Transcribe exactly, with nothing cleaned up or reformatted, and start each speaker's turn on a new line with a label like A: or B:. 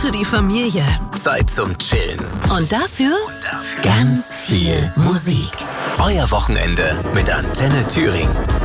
A: für die Familie.
B: Zeit zum Chillen.
A: Und dafür
B: Ganz viel Musik. Euer Wochenende mit Antenne Thüringen.